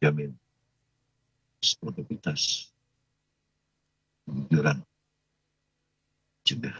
jamin sportivitas kejujuran juga.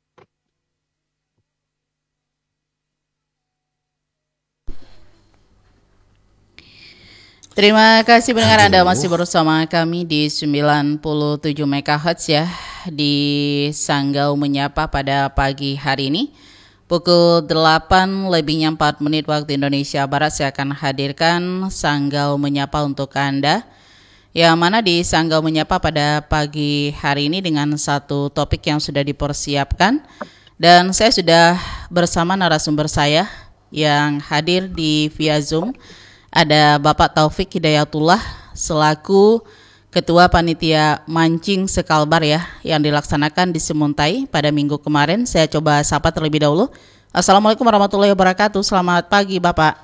Terima kasih pendengar, Anda masih bersama kami di 97 MHz ya, di Sanggau Menyapa pada pagi hari ini. Pukul 8 lebihnya 4 menit waktu Indonesia Barat, saya akan hadirkan Sanggau Menyapa untuk Anda. Yang mana di Sanggau Menyapa pada pagi hari ini dengan satu topik yang sudah dipersiapkan. Dan saya sudah bersama narasumber saya yang hadir di via Zoom. Ada Bapak Taufik Hidayatullah selaku Ketua Panitia Mancing Sekalbar ya, yang dilaksanakan di Semuntai pada minggu kemarin. Saya coba sapa terlebih dahulu. Assalamualaikum warahmatullahi wabarakatuh. Selamat pagi Bapak.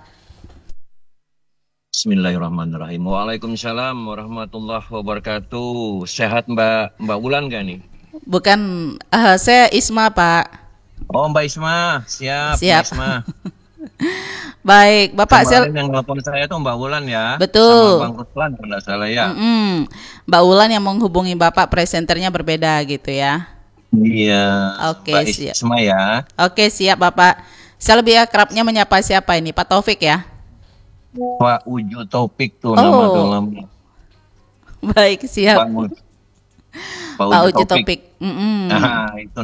Bismillahirrahmanirrahim. Waalaikumsalam warahmatullahi wabarakatuh. Sehat Mbak Wulan gak nih? Bukan, saya Isma Pak. Oh Mbak Isma, siap. Siap. Mbak Isma. Baik, Bapak. Kemarin yang nelfon saya tuh Mbak Wulan ya. Betul. Sama Bang Ruslan kalau nggak salah ya. Mbak Wulan yang menghubungi Bapak, presenternya berbeda gitu ya. Iya. Oke, Mbak siap. Isma ya. Oke, siap Bapak. Saya lebih akrabnya menyapa siapa ini? Pak Taufik ya? Pak Uju Taufik tuh nama dalamnya. Baik, siap. Pak Uju Taufik. Nah, itu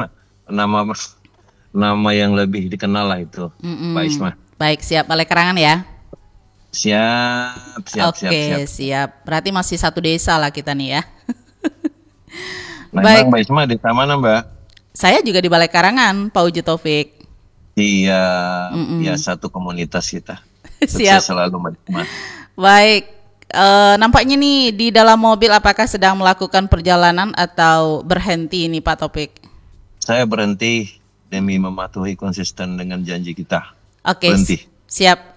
nama yang lebih dikenal lah itu, Pak Isma. Baik, siap. Balai Karangan ya? Siap. Oke, siap. Berarti masih satu desa lah kita nih ya. Nah, baik. Mbak Isma di mana Mbak? Saya juga di Balai Karangan, Pak Uju Taufik. Iya, ya satu komunitas kita. Siap. Sukses selalu Mbak Isma. Baik. Nampaknya nih di dalam mobil apakah sedang melakukan perjalanan atau berhenti nih Pak Taufik? Saya berhenti demi mematuhi konsisten dengan janji kita. Oke, berhenti. Siap.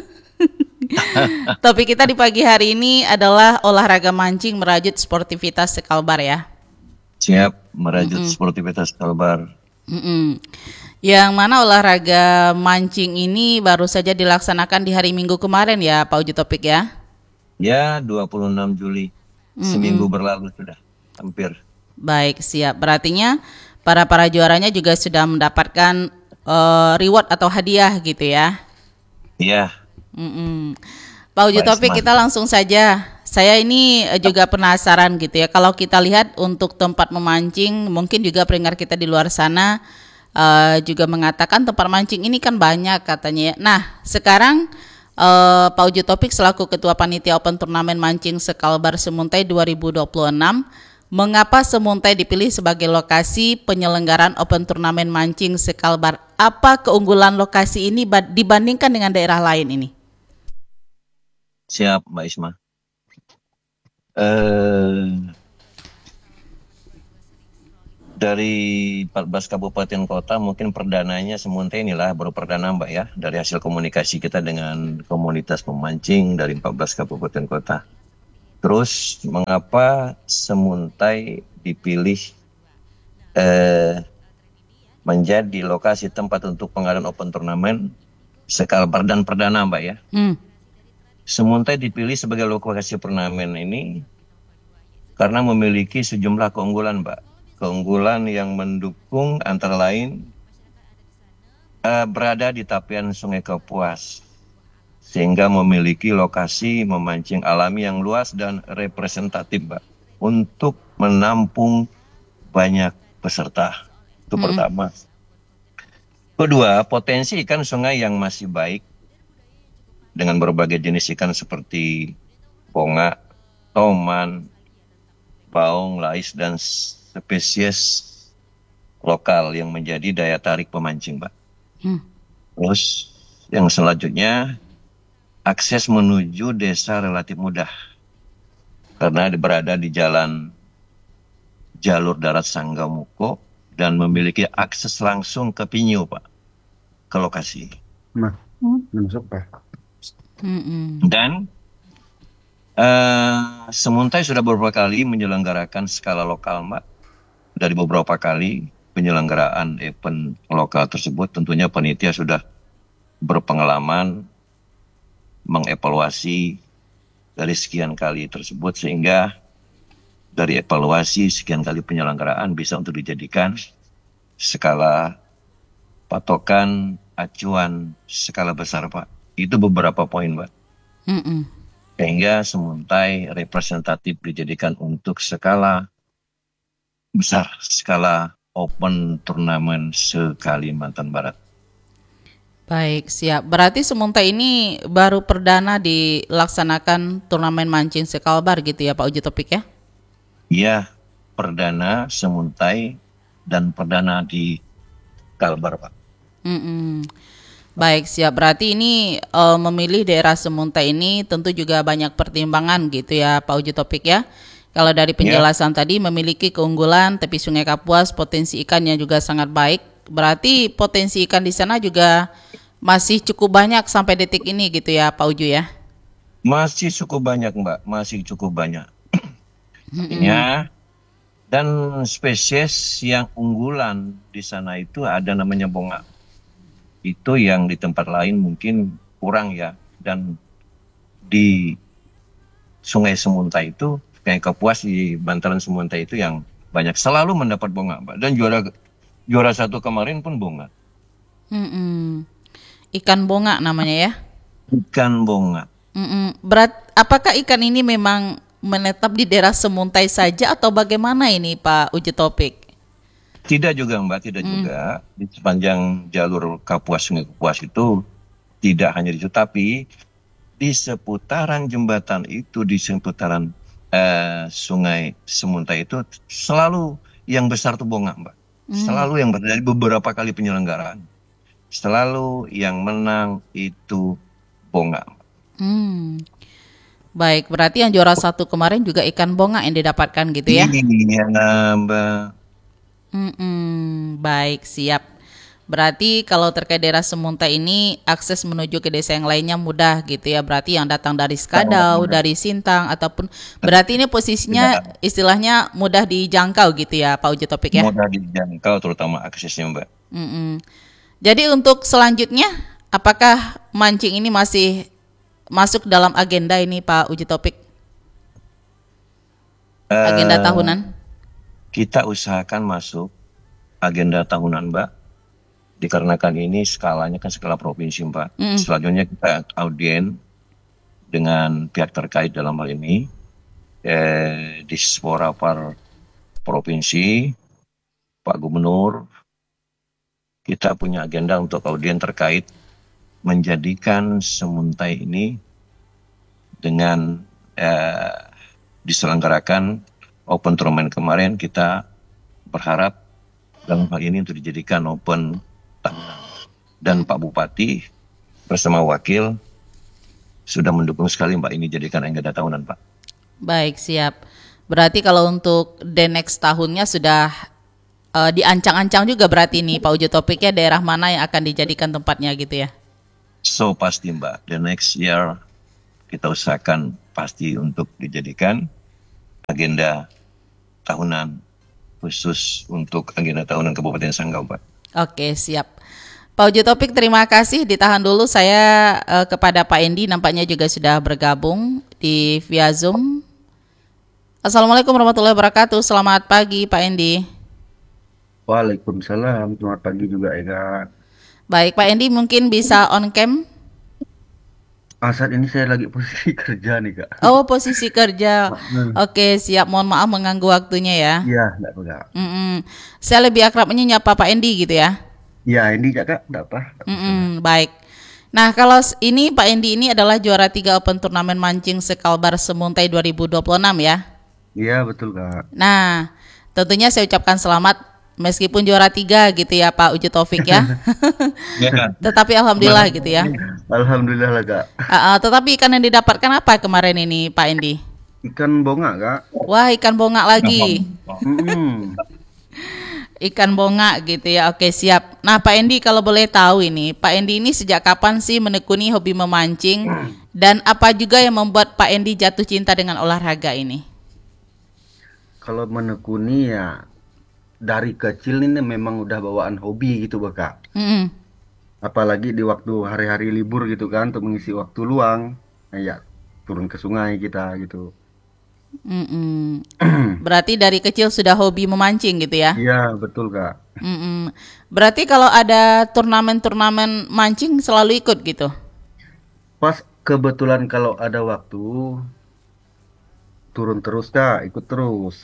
Topik kita di pagi hari ini adalah olahraga mancing merajut sportivitas Sekalbar ya. Siap, merajut sportivitas Sekalbar. Yang mana olahraga mancing ini baru saja dilaksanakan di hari Minggu kemarin ya Pak Uju Topik ya? Ya, 26 Juli. Seminggu berlalu sudah, hampir. Baik, siap. Berartinya para juaranya juga sudah mendapatkan reward atau hadiah gitu ya? Iya. Pak Uju Topik, kita langsung saja. Saya ini juga penasaran gitu ya. Kalau kita lihat untuk tempat memancing, mungkin juga pendengar kita di luar sana juga mengatakan tempat mancing ini kan banyak katanya ya. Nah, sekarang Pak Uju Topik selaku Ketua Panitia Open Turnamen Mancing Sekalbar Semuntai 2026, mengapa Semuntai dipilih sebagai lokasi penyelenggaraan Open Turnamen Mancing Sekalbar? Apa keunggulan lokasi ini dibandingkan dengan daerah lain ini? Siap, Mbak Isma. Dari 14 kabupaten kota mungkin perdananya Semuntai inilah baru perdana Mbak ya, dari hasil komunikasi kita dengan komunitas pemancing dari 14 kabupaten kota. Terus mengapa Semuntai dipilih menjadi lokasi tempat untuk pengadaan open turnamen Sekalbar dan perdana Mbak ya? Semuntai dipilih sebagai lokasi turnamen ini karena memiliki sejumlah keunggulan Mbak. Keunggulan yang mendukung antara lain berada di tepian Sungai Kapuas, sehingga memiliki lokasi memancing alami yang luas dan representatif Mbak, untuk menampung banyak peserta. Itu pertama. Kedua, potensi ikan sungai yang masih baik dengan berbagai jenis ikan seperti bonga, toman, baung, lais, dan spesies lokal yang menjadi daya tarik pemancing, Mbak. Terus yang selanjutnya, akses menuju desa relatif mudah karena berada di jalur darat Sanggau Muko dan memiliki akses langsung ke Pinyu, Pak, ke lokasi. Masuk, Pak. Dan Semuntai sudah beberapa kali menyelenggarakan skala lokal, Mbak. Dari beberapa kali penyelenggaraan event lokal tersebut, tentunya panitia sudah berpengalaman mengevaluasi dari sekian kali tersebut, sehingga dari evaluasi sekian kali penyelenggaraan bisa untuk dijadikan skala patokan acuan skala besar, Pak. Itu beberapa poin, Pak. Mm-mm. Sehingga semuntai representatif dijadikan untuk skala besar, skala open turnamen se-Kalimantan Barat. Baik, siap. Berarti Semuntai ini baru perdana dilaksanakan turnamen mancing sekalbar gitu ya Pak Uji Topik ya? Iya, perdana semuntai dan perdana di Kalbar, Pak. Mm-mm. Baik, siap. Berarti ini memilih daerah Semuntai ini tentu juga banyak pertimbangan gitu ya Pak Uji Topik ya. Kalau dari penjelasan tadi memiliki keunggulan tepi Sungai Kapuas, potensi ikannya juga sangat baik. Berarti potensi ikan di sana juga masih cukup banyak sampai detik ini gitu ya Pak Uju ya? Masih cukup banyak, Mbak. Masih cukup banyak. Artinya, dan spesies yang unggulan di sana itu ada namanya bonga. Itu yang di tempat lain mungkin kurang ya. Dan di Sungai Semuntai itu, kayak Kapuas di bantaran Semuntai itu yang banyak selalu mendapat bonga, Mbak. Dan juara satu kemarin pun bonga. Mm-mm. Ikan bonga namanya ya? Ikan bonga. Apakah ikan ini memang menetap di daerah Semuntai saja atau bagaimana ini Pak Uji Topik? Tidak juga, Mbak, tidak juga. Di sepanjang jalur Kapuas, Sungai Kapuas itu tidak hanya di situ, tapi di seputaran jembatan itu, di seputaran Sungai Semuntai itu selalu yang besar tuh bonga, Mbak. Selalu yang besar. Dari beberapa kali penyelenggaraan, selalu yang menang itu bonga. Hmm. Baik, berarti yang juara satu kemarin juga ikan bonga yang didapatkan gitu ya? Iya, Mbak. Baik, siap. Berarti kalau terkait daerah Semuntai ini akses menuju ke desa yang lainnya mudah gitu ya. Berarti yang datang dari Skadau, dari Sintang ataupun berarti ini posisinya istilahnya mudah dijangkau gitu ya Pak Uji Topik ya. Mudah dijangkau terutama aksesnya, Mbak. Jadi untuk selanjutnya apakah mancing ini masih masuk dalam agenda ini Pak Uji Topik? Agenda tahunan? Kita usahakan masuk agenda tahunan, Mbak. Dikarenakan ini skalanya kan skala provinsi, Mbak. Selanjutnya kita audien dengan pihak terkait dalam hal ini, di beberapa provinsi, Pak Gubernur. Kita punya agenda untuk audien terkait menjadikan Semuntai ini dengan diselenggarakan open turnamen kemarin. Kita berharap dalam hal ini untuk dijadikan open tahunan. Dan Pak Bupati bersama wakil sudah mendukung sekali, Mbak, ini jadikan agenda tahunan, Pak. Baik, siap. Berarti kalau untuk the next tahunnya sudah diancang-ancang juga berarti nih Pak Uji Topiknya daerah mana yang akan dijadikan tempatnya gitu ya? So pasti, Mbak, the next year kita usahakan pasti untuk dijadikan agenda tahunan khusus untuk agenda tahunan Kabupaten Sanggau, Pak. Oke, siap. Pak Uji Topik, terima kasih. Ditahan dulu saya kepada Pak Endi, nampaknya juga sudah bergabung di via Zoom. Assalamualaikum warahmatullahi wabarakatuh. Selamat pagi Pak Endi. Waalaikumsalam, selamat pagi juga ya Kak. Baik, Pak Endi mungkin bisa on cam. Saat ini saya lagi posisi kerja nih Kak. Oh, posisi kerja. Oke, siap. Mohon maaf mengganggu waktunya ya. Iya, enggak apa-apa. Saya lebih akrabnya nyapa Pak Endi gitu ya. Iya, ini Kak, enggak apa. Baik. Nah, kalau ini Pak Endi ini adalah juara 3 Open Turnamen Mancing Sekalbar Semuntai 2026 ya. Iya, betul Kak. Nah, tentunya saya ucapkan selamat meskipun juara 3 gitu ya Pak Uji Taufik ya. Tetapi alhamdulillah gitu ya. Alhamdulillah lah Kak. Tetapi ikan yang didapatkan apa kemarin ini Pak Endi? Ikan bonga Kak. Wah, ikan bonga lagi. Ikan bonga gitu ya. Oke, siap. Nah Pak Endi, kalau boleh tahu ini Pak Endi ini sejak kapan sih menekuni hobi memancing dan apa juga yang membuat Pak Endi jatuh cinta dengan olahraga ini? Kalau menekuni ya dari kecil ini memang udah bawaan hobi gitu Kak. Apalagi di waktu hari-hari libur gitu kan, untuk mengisi waktu luang. Nah, ya turun ke sungai kita gitu. Mm-mm. Berarti dari kecil sudah hobi memancing gitu ya? Iya, betul Kak. Mm-mm. Berarti kalau ada turnamen-turnamen mancing selalu ikut gitu? Pas kebetulan kalau ada waktu, turun terus Kak, ikut terus.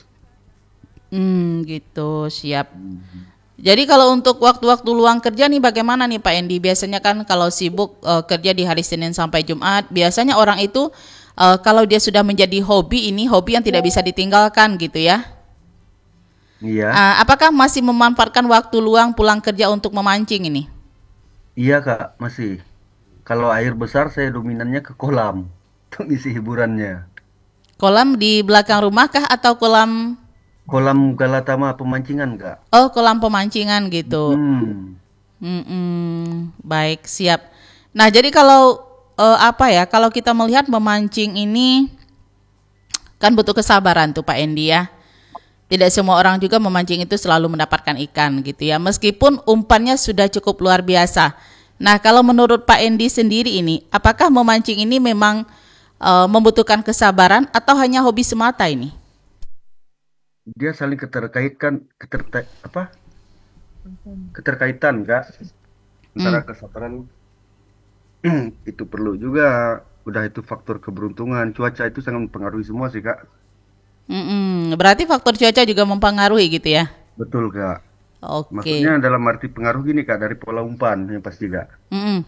Gitu, siap. Hmm. Jadi kalau untuk waktu-waktu luang kerja nih bagaimana nih Pak Endi? Biasanya kan kalau sibuk kerja di hari Senin sampai Jumat, biasanya orang itu kalau dia sudah menjadi hobi ini hobi yang tidak bisa ditinggalkan gitu ya. Iya, Apakah masih memanfaatkan waktu luang pulang kerja untuk memancing ini? iya Kak, masih. Kalau air besar saya dominannya ke kolam untuk isi hiburannya. Kolam di belakang rumah kah atau kolam Kolam Galatama pemancingan Kak. kolam pemancingan gitu? Hmm, Baik, siap. Nah, jadi kalau kalau kita melihat memancing ini kan butuh kesabaran tuh Pak Endi ya. Tidak semua orang juga memancing itu selalu mendapatkan ikan gitu ya. Meskipun umpannya sudah cukup luar biasa. Nah, kalau menurut Pak Endi sendiri ini, apakah memancing ini memang membutuhkan kesabaran atau hanya hobi semata ini? dia saling keterkaitan Kak antara Hmm. kesabaran. Itu perlu juga. Udah itu faktor keberuntungan, cuaca itu sangat mempengaruhi semua sih Kak. Berarti faktor cuaca juga mempengaruhi gitu ya? Betul Kak. Maksudnya Oke. dalam arti pengaruh gini Kak dari pola umpan yang pasti Kak. Mm-mm.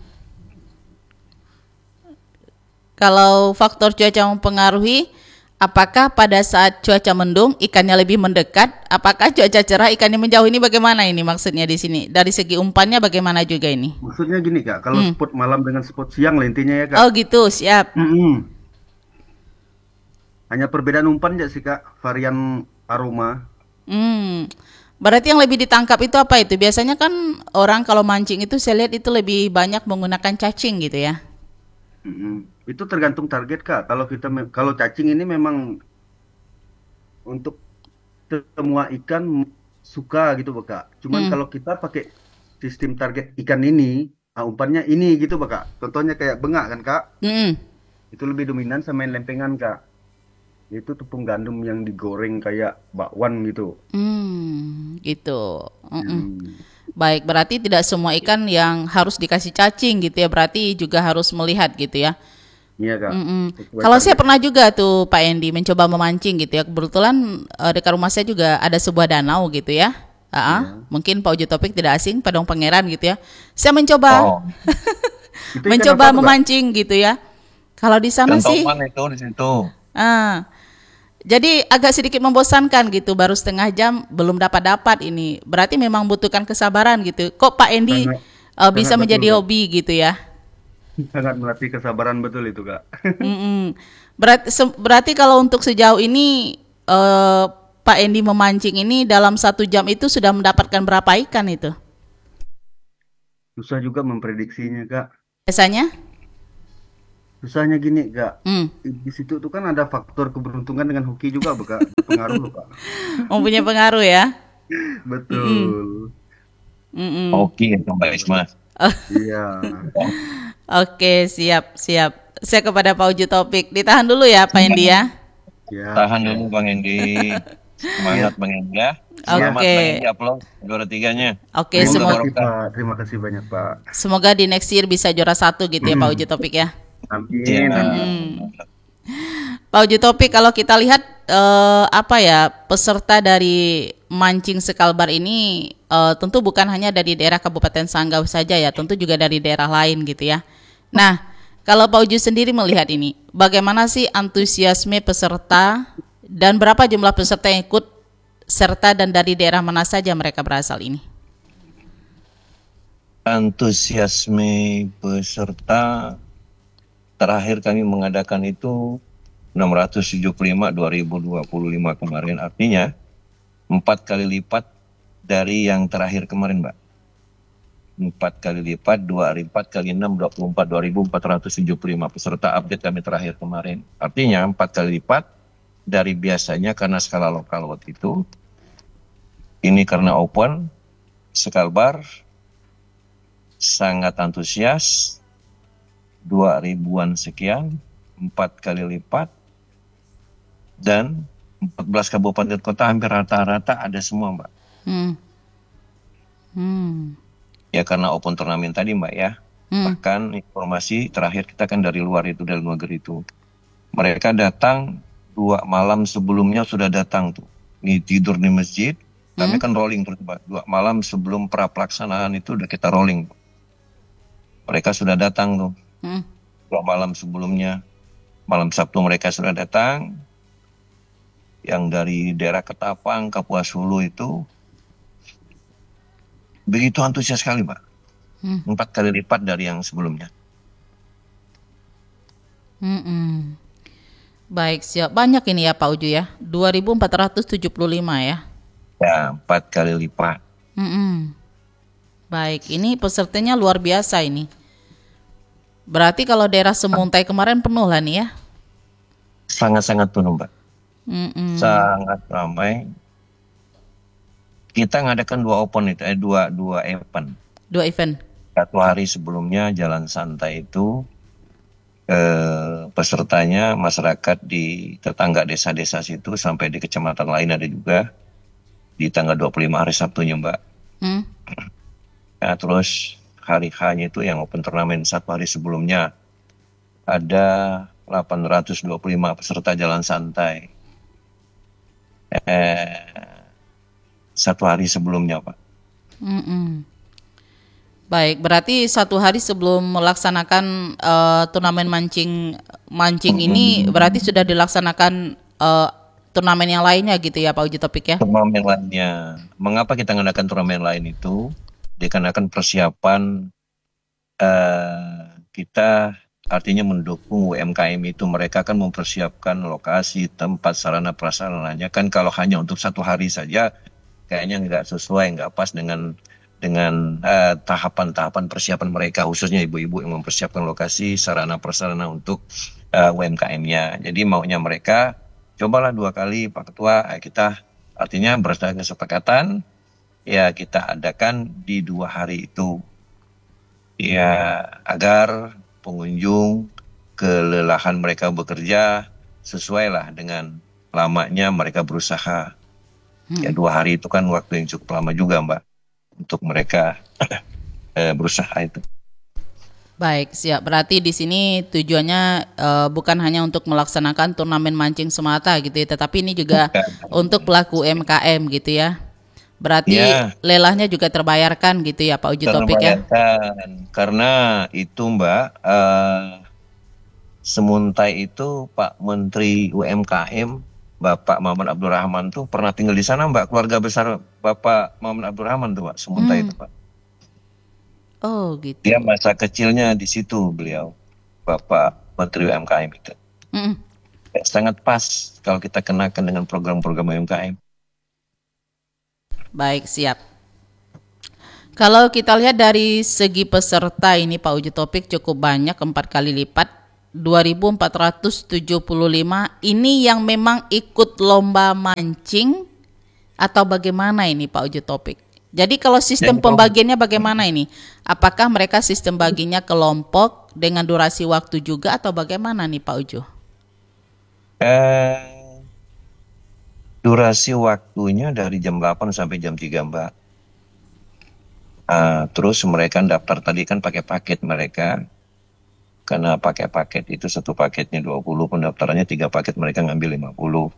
Kalau faktor cuaca mempengaruhi, apakah pada saat cuaca mendung ikannya lebih mendekat? Apakah cuaca cerah ikannya menjauh ini bagaimana ini maksudnya di sini? Dari segi umpannya bagaimana juga ini? Maksudnya gini Kak, kalau Hmm. spot malam dengan spot siang lah intinya ya Kak. Oh gitu, siap. Mm-mm. Hanya perbedaan umpan aja sih Kak, varian aroma. Hmm. Berarti yang lebih ditangkap itu apa itu? Biasanya kan orang kalau mancing itu saya lihat itu lebih banyak menggunakan cacing gitu ya. Mm-mm. Itu tergantung target Kak. Kalau cacing ini memang untuk semua ikan suka gitu Kak. Cuman Hmm. kalau kita pakai sistem target ikan ini, umpannya ini gitu Kak. Contohnya kayak bengak kan Kak. Hmm. Itu lebih dominan sama yang lempengan Kak. Itu tepung gandum yang digoreng kayak bakwan gitu. Gitu. Hmm. Baik, berarti tidak semua ikan yang harus dikasih cacing gitu ya. Berarti juga harus melihat gitu ya. Iya Kak. Sesuai Kalau saya target. pernah juga tuh Pak Endi mencoba memancing gitu ya. Kebetulan dekat rumah saya juga ada sebuah danau gitu ya. Iya. Mungkin Pak Uji Topik tidak asing, Padang Pangeran gitu ya. Saya mencoba Oh, Itu ikan apa mencoba tuh Kak? memancing gitu ya. Kalau di sana sih, kentongan itu di situ. ah, jadi agak sedikit membosankan gitu. Baru setengah jam belum dapat ini. Berarti memang butuhkan kesabaran gitu. Kok Pak Endi Sangat sangat bisa betul menjadi Kak. hobi gitu ya? Sangat melatih kesabaran betul itu Kak. Mm-mm. Berarti kalau untuk sejauh ini Pak Endi memancing ini dalam 1 jam itu sudah mendapatkan berapa ikan itu? Susah juga memprediksinya Kak. Biasanya? Susahnya gini Kak. Hmm. Di situ tuh kan ada faktor keberuntungan dengan hoki juga Kak. Berpengaruh loh Kak. Mempunyai pengaruh ya? Mm-mm. Betul. Mm-mm. Oke itu Mbak Isma. Iya. Oke, siap, siap. Saya kepada Pak Uji Topik. Ditahan dulu ya Pak Endi ya. Siap, Tahan dulu siap. Bang Endi. Semangat Siap. Bang Endi ya. Siap. Selamat Bang Oke, Endi upload juara tiganya. oke. Terima Semoga Semoga kasih barokah. Pak. Terima kasih banyak Pak. semoga di next year bisa juara 1 gitu ya Pak Uji Topik ya. Amin, amin. Siap. Pak Uji Topik, kalau kita lihat peserta dari mancing Sekalbar ini tentu bukan hanya dari daerah Kabupaten Sanggau saja ya, tentu juga dari daerah lain gitu ya. Nah, kalau Pak Uji sendiri melihat ini, bagaimana sih antusiasme peserta dan berapa jumlah peserta yang ikut serta dan dari daerah mana saja mereka berasal ini? Antusiasme peserta terakhir kami mengadakan itu 675 2025 kemarin, artinya 4 kali lipat dari yang terakhir kemarin Mbak. 4 kali lipat, 4 kali 6, 24, 2475 peserta update kami terakhir kemarin. Artinya 4 kali lipat dari biasanya karena skala lokal waktu itu. Ini karena open, Sekalbar sangat antusias, 2000-an sekian. 4 kali lipat, dan 14 kabupaten kota hampir rata-rata ada semua, Mbak. Hmm. Hmm. Ya karena open turnamen tadi, Mbak ya. Bahkan informasi terakhir kita kan dari luar itu, dari luar negeri itu. Mereka datang 2 malam sebelumnya sudah datang tuh. Ini tidur di masjid. Kami kan rolling terus, Mbak. 2 malam sebelum pra pelaksanaan itu udah kita rolling. Mereka sudah datang tuh. 2 malam sebelumnya. Malam Sabtu mereka sudah datang. Yang dari daerah Ketapang, Kapuas Hulu itu begitu antusias sekali, Mbak. 4 kali lipat dari yang sebelumnya. Baik, siap. Banyak ini ya Pak Uju ya. 2.475 ya. Ya, 4 kali lipat. Baik, ini pesertanya luar biasa ini. Berarti kalau daerah Semuntai kemarin penuh lah nih ya. Sangat-sangat penuh, Mbak. Sangat ramai. Kita ngadakan 2 open itu, dua event. 2 event. 1 hari sebelumnya jalan santai itu pesertanya masyarakat di tetangga desa-desa situ sampai di kecamatan lain ada juga di tanggal 25 hari Sabtunya, Mbak. Nah, terus hari H-nya itu yang open turnamen 1 hari sebelumnya ada 825 peserta jalan santai. 1 hari sebelumnya, Pak. Baik, berarti 1 hari sebelum melaksanakan turnamen mancing ini berarti sudah dilaksanakan turnamen yang lainnya gitu ya Pak Uji Topik ya? Turnamen lainnya. Mengapa kita mengadakan turnamen lain itu? Dikarenakan persiapan kita artinya mendukung UMKM itu. Mereka kan mempersiapkan lokasi, tempat, sarana prasarananya. Kan kalau hanya untuk 1 hari saja kayaknya nggak sesuai, nggak pas dengan tahapan-tahapan persiapan mereka, khususnya ibu-ibu yang mempersiapkan lokasi, sarana prasarana untuk UMKM-nya. Jadi maunya mereka, cobalah 2 kali Pak Ketua, kita artinya berdasarkan kesepakatan, ya kita adakan di 2 hari itu. Ya agar pengunjung kelelahan mereka bekerja sesuailah dengan lamanya mereka berusaha. Ya 2 hari itu kan waktu yang cukup lama juga, Mbak, untuk mereka berusaha itu. Baik, siap. Berarti di sini tujuannya bukan hanya untuk melaksanakan turnamen mancing semata gitu ya, tetapi ini juga untuk pelaku UMKM gitu ya. Berarti lelahnya juga terbayarkan gitu ya Pak Uji Topik ya. Karena itu, Mbak, Semuntai itu Pak Menteri UMKM Bapak Maman Abdurrahman tuh pernah tinggal di sana, Mbak. Keluarga besar Bapak Maman Abdurrahman tuh, Pak, Semuntai itu, Pak. Oh gitu. Dia masa kecilnya di situ beliau, Bapak Menteri UMKM itu. Sangat pas kalau kita kenakan dengan program-program UMKM. Baik, siap. Kalau kita lihat dari segi peserta ini Pak Uji Topik cukup banyak, 4 kali lipat, 2.475. Ini yang memang ikut lomba mancing atau bagaimana ini Pak Uji Topik? Jadi kalau sistem pembagiannya bagaimana ini? Apakah mereka sistem baginya kelompok dengan durasi waktu juga atau bagaimana nih Pak Ujo? Durasi waktunya dari jam 8 sampai jam 3, Mbak. Terus mereka daftar tadi kan pakai paket mereka. Karena pakai paket itu 1 paketnya 20, pendaftarannya 3 paket mereka ngambil 50.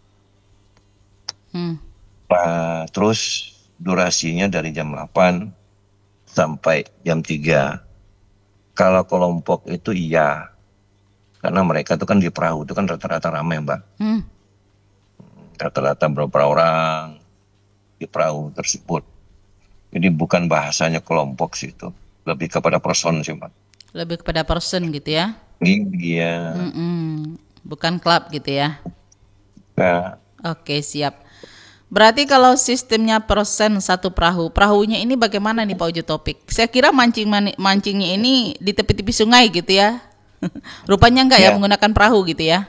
Terus durasinya dari jam 8 sampai jam 3. Kalau kelompok itu iya. Karena mereka itu kan di perahu itu kan rata-rata ramai, Mbak. Rata-rata berapa orang di perahu tersebut. Jadi bukan bahasanya kelompok sih itu. Lebih kepada person sih, Mbak. Lebih kepada person gitu ya? Iya. Bukan klub gitu ya? Nah. Oke, siap. Berarti kalau sistemnya persen 1 perahu, perahunya ini bagaimana nih Pak Uji Topik? Saya kira mancingnya ini di tepi-tepi sungai gitu ya. Rupanya enggak ya menggunakan perahu gitu ya?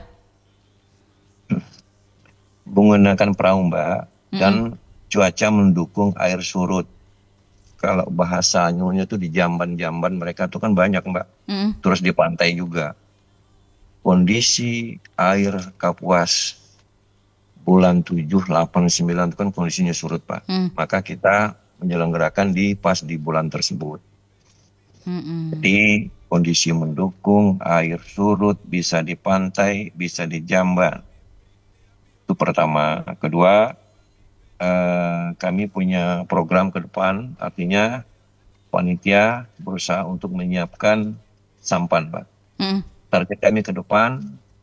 Menggunakan perahu, Mbak, dan cuaca mendukung air surut. Kalau bahasanya itu di jamban-jamban mereka tuh kan banyak, Mbak. Terus di pantai juga. kondisi air Kapuas bulan 7, 8, 9 itu kan kondisinya surut, Pak. Maka kita menyelenggarakan pas di bulan tersebut. Jadi kondisi mendukung, air surut, bisa di pantai, bisa di jamban. Itu pertama. Kedua, kami punya program ke depan, artinya panitia berusaha untuk menyiapkan sampan, Pak. Target kami ke depan,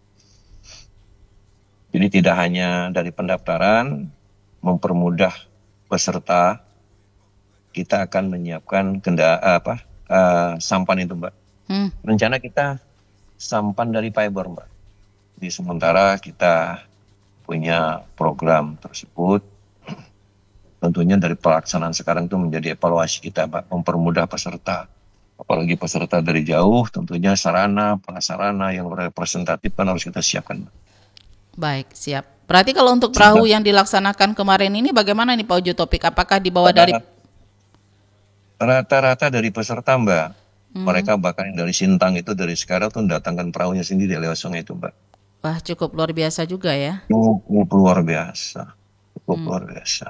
jadi tidak hanya dari pendaftaran, mempermudah peserta, kita akan menyiapkan sampan itu, Mbak. Rencana kita sampan dari fiber, Mbak. Di sementara kita punya program tersebut, tentunya dari pelaksanaan sekarang itu menjadi evaluasi kita, Pak, mempermudah peserta. Apalagi peserta dari jauh, tentunya sarana, prasarana yang representatif kan harus kita siapkan. Baik, siap. Berarti kalau untuk perahu yang dilaksanakan kemarin ini bagaimana nih Pak Uju Topik? Apakah dibawa dari rata-rata dari peserta, Mbak? Mereka bahkan dari Sintang itu dari sekarang tuh datangkan perahunya sendiri lewat sungai itu, Mbak. Wah, cukup luar biasa juga ya. Cukup luar biasa. Cukup luar biasa.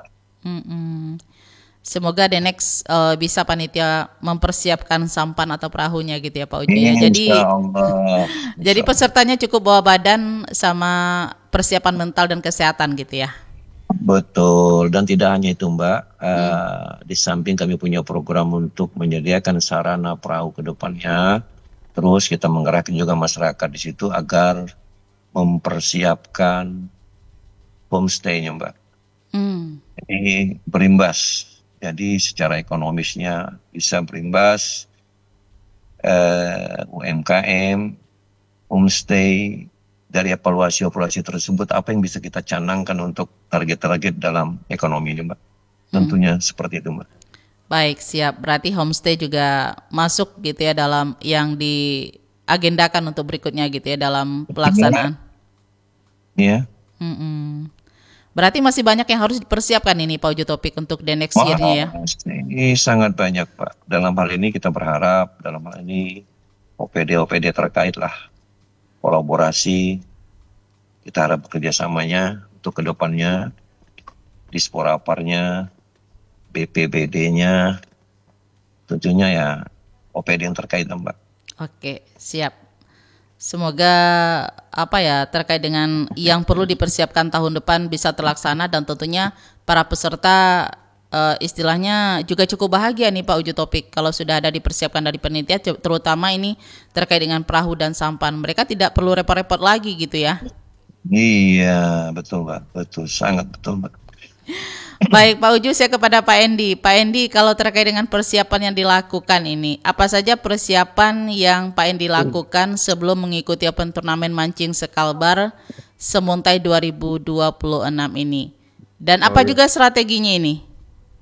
Semoga the next bisa panitia mempersiapkan sampan atau perahunya gitu ya Pak Uju ya. Jadi jadi pesertanya cukup bawa badan sama persiapan mental dan kesehatan gitu ya. Betul, dan tidak hanya itu, Mbak. Di samping kami punya program untuk menyediakan sarana perahu ke depannya, terus kita menggerakkan juga masyarakat di situ agar mempersiapkan homestay-nya, Mbak. Ini berimbas, jadi secara ekonomisnya bisa berimbas, UMKM, homestay. Dari evaluasi tersebut, apa yang bisa kita canangkan untuk target-target dalam ekonomi ini, Mbak? Tentunya seperti itu, Mbak. Baik, siap. Berarti homestay juga masuk gitu ya dalam yang diagendakan untuk berikutnya gitu ya dalam pelaksanaan. Iya. Berarti masih banyak yang harus dipersiapkan ini Pak Uju Topik untuk the next year-nya ya? Ini sangat banyak, Pak. Dalam hal ini kita berharap, OPD terkait lah, kolaborasi, kita harap bekerjasamanya untuk kedepannya, Disporaparnya, BPBD-nya, tentunya ya OPD yang terkait, Mbak. Oke, siap. Semoga terkait dengan yang perlu dipersiapkan tahun depan bisa terlaksana dan tentunya para peserta istilahnya juga cukup bahagia nih Pak Uju Topik kalau sudah ada dipersiapkan dari panitia, terutama ini terkait dengan perahu dan sampan. Mereka tidak perlu repot-repot lagi gitu ya. Iya, betul, Mbak. Betul, sangat betul, Mbak. Baik Pak Uju, saya kepada Pak Endi. Pak Endi, kalau terkait dengan persiapan yang dilakukan ini, apa saja persiapan yang Pak Endi lakukan sebelum mengikuti Open Turnamen Mancing Sekalbar Semuntai 2026 ini? Dan apa juga strateginya ini?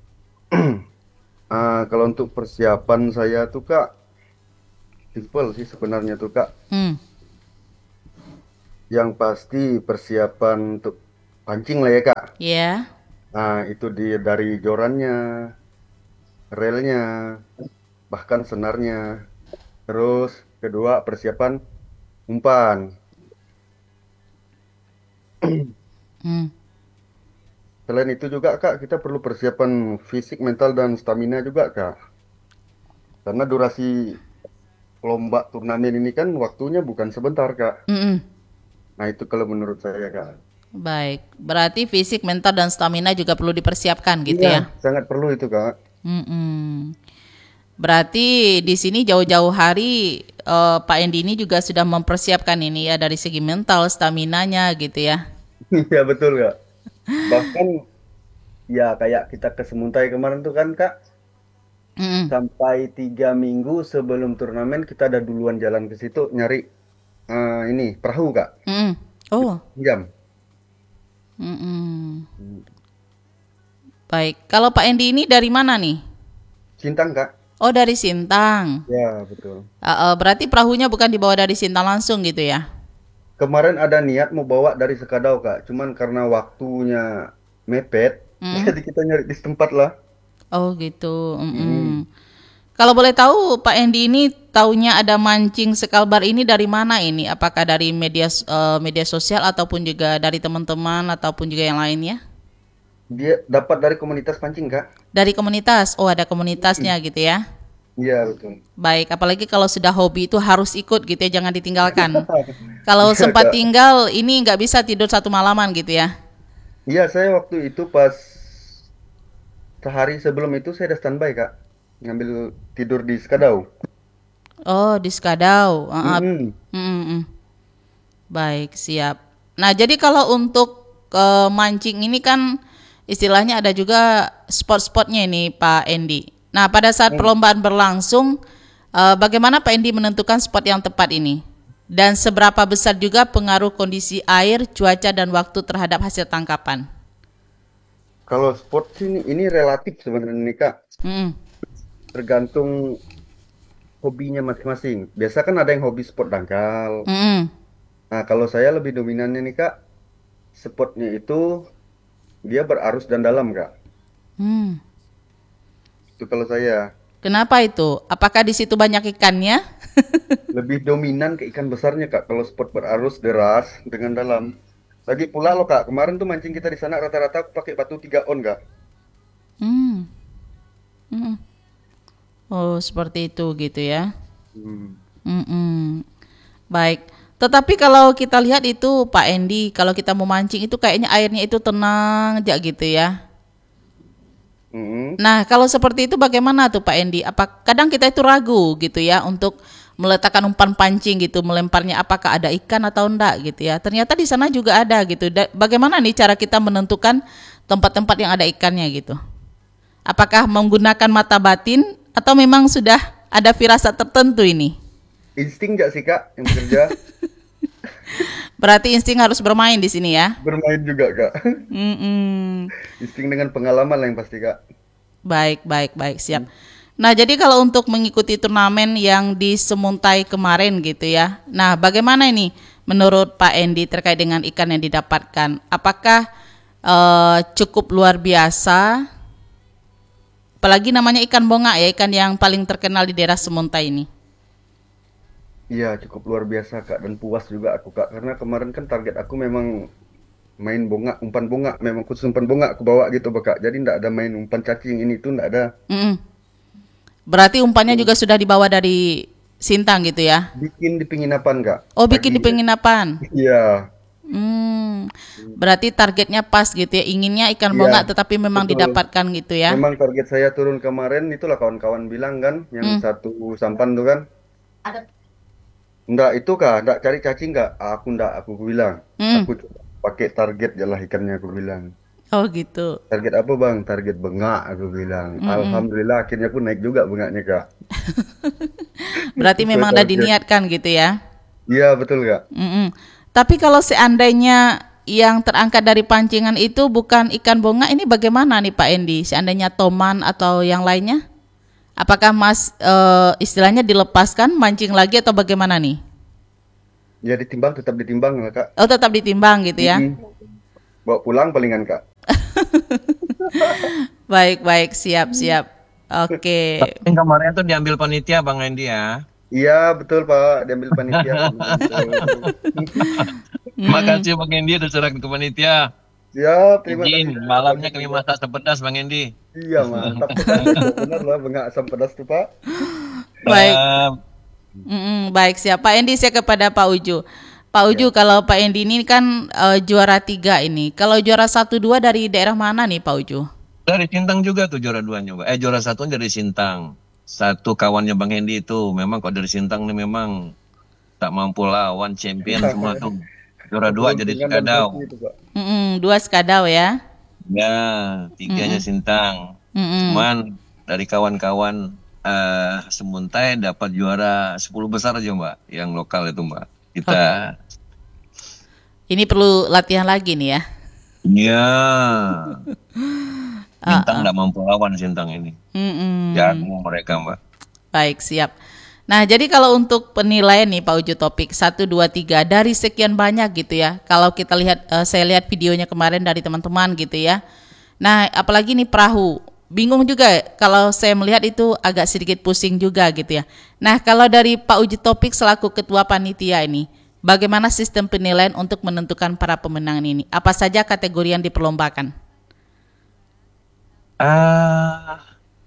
Kalau untuk persiapan saya tuh Kak, simple sih sebenarnya tuh Kak. Yang pasti persiapan untuk pancing lah ya Kak. Iya. Nah itu dari jorannya, relnya, bahkan senarnya. Terus kedua persiapan umpan. Selain itu juga Kak, kita perlu persiapan fisik, mental, dan stamina juga Kak. Karena durasi lomba turnamen ini kan waktunya bukan sebentar Kak. Nah itu kalau menurut saya Kak. Baik, berarti fisik, mental, dan stamina juga perlu dipersiapkan gitu ya? Sangat perlu itu Kak. Berarti di sini jauh-jauh hari Pak Endi ini juga sudah mempersiapkan ini ya dari segi mental, staminanya gitu ya? Iya betul Kak. Bahkan ya kayak kita ke Semuntai kemarin tuh kan Kak, sampai 3 minggu sebelum turnamen kita ada duluan jalan ke situ nyari ini perahu Kak. Oh. Jam. Baik, kalau Pak Endi ini dari mana nih? Sintang Kak. Oh, dari Sintang. Ya betul. Berarti perahunya bukan dibawa dari Sintang langsung gitu ya? Kemarin ada niat mau bawa dari Sekadau Kak, cuman karena waktunya mepet, jadi kita nyari di tempat lah. Oh gitu. Kalau boleh tahu, Pak Endi ini taunya ada mancing Sekalbar ini dari mana ini? Apakah dari media sosial ataupun juga dari teman-teman ataupun juga yang lainnya? Dia dapat dari komunitas pancing, Kak. Dari komunitas. Oh, ada komunitasnya gitu ya. Iya, betul. Baik, apalagi kalau sudah hobi itu harus ikut gitu ya, jangan ditinggalkan. Kalau Iya, sempat Kak. tinggal, ini nggak bisa tidur satu malaman gitu ya. Iya, saya waktu itu pas sehari sebelum itu saya udah standby, Kak. Ngambil tidur di Skadau. Oh, di Skadau. Mm-mm. Baik, siap. Nah, jadi kalau untuk mancing ini kan istilahnya ada juga spot-spotnya ini Pak Endi. Nah, pada saat perlombaan berlangsung, bagaimana Pak Endi menentukan spot yang tepat ini? Dan seberapa besar juga pengaruh kondisi air, cuaca, dan waktu terhadap hasil tangkapan? Kalau sport sih ini relatif sebenarnya nih, Kak. Mm-mm. Tergantung hobinya masing-masing. Biasa kan ada yang hobi sport dangkal. Mm-mm. Nah, kalau saya lebih dominannya nih, Kak, spotnya itu dia berarus dan dalam, Kak. Hmm. Itu kalau saya Kenapa itu? Apakah di situ banyak ikannya? lebih dominan ke ikan besarnya, Kak. Kalau spot berarus deras dengan dalam. Lagi pula loh, Kak, kemarin tuh mancing kita di sana rata-rata aku pakai batu 3 on, Kak. Hmm. Mm-mm. Oh, seperti itu gitu ya. Hmm. Mm-mm. Baik. Tetapi kalau kita lihat itu Pak Endi, kalau kita mau mancing itu kayaknya airnya itu tenang aja gitu ya. Mm-mm. Nah, kalau seperti itu bagaimana tuh Pak Endi? Apa kadang kita itu ragu gitu ya untuk meletakkan umpan pancing gitu, melemparnya apakah ada ikan atau enggak gitu ya. Ternyata di sana juga ada gitu. Bagaimana nih cara kita menentukan tempat-tempat yang ada ikannya gitu? Apakah menggunakan mata batin atau memang sudah ada firasat tertentu ini? Insting nggak sih, Kak, yang bekerja? Berarti insting harus bermain di sini ya. Bermain juga, Kak. Mm-mm. Insting dengan pengalaman lah yang pasti, Kak. Baik, baik, baik, siap. Nah, jadi kalau untuk mengikuti turnamen yang di Semuntai kemarin gitu ya. Nah, bagaimana ini menurut Pak Endi terkait dengan ikan yang didapatkan? Apakah cukup luar biasa? Apalagi namanya ikan bonga ya, ikan yang paling terkenal di daerah Semuntai ini. Iya, cukup luar biasa, Kak. Dan puas juga aku, Kak. Karena kemarin kan target aku memang main bonga, umpan bonga. Memang khusus umpan bonga aku bawa gitu, Kak. Jadi nggak ada main umpan cacing ini tuh nggak ada. Mm-mm. Berarti umpannya juga sudah dibawa dari Sintang gitu ya? Bikin di penginapan, Kak. Oh, bikin di Paginya. penginapan. Iya, Berarti targetnya pas gitu ya. Inginnya ikan iya, bonga tetapi memang betul. didapatkan gitu ya. Memang target saya turun kemarin itulah kawan-kawan bilang kan, yang satu sampan tuh kan. Enggak itu, Kak, enggak cari cacing, Kak. Aku bilang. Hmm. Aku coba pakai target jalah ikannya, aku bilang. Oh gitu. Target apa, Bang? Target bengak, aku bilang. Alhamdulillah akhirnya pun naik juga bengaknya, Kak. Berarti Sesuai memang ada target. diniatkan gitu ya. Iya, betul, Kak. Mm-mm. Tapi kalau seandainya yang terangkat dari pancingan itu bukan ikan bonga, ini bagaimana nih Pak Endi? Seandainya toman atau yang lainnya? Apakah Mas istilahnya dilepaskan mancing lagi atau bagaimana nih? Ya ditimbang, tetap ditimbang lah, Kak. Oh, tetap ditimbang gitu ya. Mm-mm. Bawa pulang palingan, Kak. Baik, baik, siap, siap. Oke. Tapi yang kemarin tuh diambil panitia Bang Endi ya. Iya, betul, Pak. Diambil panitia. Betul. Makasih Bang Endi udah serahkan ke panitia. Siap, terima kasih. Izin malamnya kami masak asam pedas Bang Endi. Iya, mantap. Benar lah, bengak asam pedas tuh, Pak. Baik. Eh, Baik, siap. Pak Endi, saya kepada Pak Uju. Pak Uju, kalau Pak Endi ini kan juara 3 ini. Kalau juara 1-2 dari daerah mana nih Pak Uju? dari Sintang juga tuh juara duanya, Mbak. Juara satunya dari Sintang. Satu kawannya Bang Endi itu memang kalau dari Sintang nih memang tak mampu lawan champion semua tuh. Juara dua jadi Keberuntungan dan Skadau. hoki itu, Pak. 2 Skadau ya. Ya, tiganya Sintang. Cuman dari kawan-kawan Semuntai dapat juara 10 besar aja Mbak, yang lokal itu Mbak. Kita Ini perlu latihan lagi nih ya. ya Sintang nggak mampu lawan Sintang ini. Jago mereka Mbak. Baik, siap. Nah, jadi kalau untuk penilaian nih Pak Uju topik 1, 2, 3 dari sekian banyak gitu ya. Kalau kita lihat, saya lihat videonya kemarin dari teman-teman gitu ya. Nah, apalagi nih perahu. bingung juga kalau saya melihat itu agak sedikit pusing juga gitu ya. Nah, kalau dari Pak Uji Topik selaku ketua panitia ini, bagaimana sistem penilaian untuk menentukan para pemenang ini? Apa saja kategori yang diperlombakan? Ah,